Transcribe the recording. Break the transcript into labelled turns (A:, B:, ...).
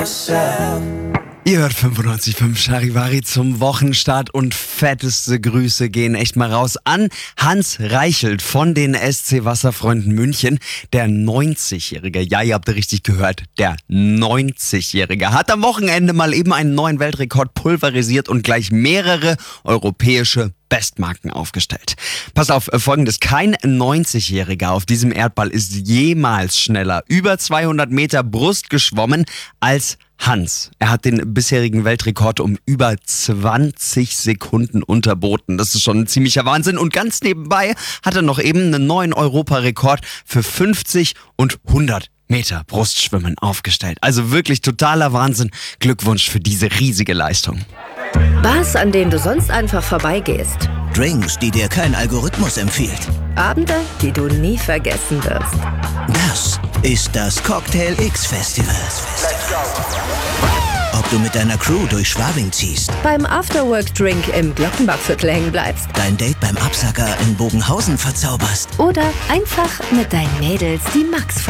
A: Ihr hört 95.5 Charivari zum Wochenstart und fetteste Grüße gehen echt mal raus an Hans Reichelt von den SC Wasserfreunden München. Der 90-Jährige, ja, ihr habt richtig gehört, der 90-Jährige hat am Wochenende mal eben einen neuen Weltrekord pulverisiert und gleich mehrere europäische Bestmarken aufgestellt. Pass auf, Folgendes: Kein 90-Jähriger auf diesem Erdball ist jemals schneller über 200 Meter Brust geschwommen als Hans. Er hat den bisherigen Weltrekord um über 20 Sekunden unterboten. Das ist schon ein ziemlicher Wahnsinn. Und ganz nebenbei hat er noch eben einen neuen Europarekord für 50 und 100 Meter Brustschwimmen aufgestellt. Also wirklich totaler Wahnsinn. Glückwunsch für diese riesige Leistung.
B: Bars, an denen du sonst einfach vorbeigehst.
C: Drinks, die dir kein Algorithmus empfiehlt.
B: Abende, die du nie vergessen wirst.
C: Das ist das Cocktail X Festival. Ob du mit deiner Crew durch Schwabing ziehst,
B: Beim Afterwork-Drink im Glockenbachviertel hängen bleibst.
C: dein Date beim Absacker in Bogenhausen verzauberst
B: Oder einfach mit deinen Mädels die Max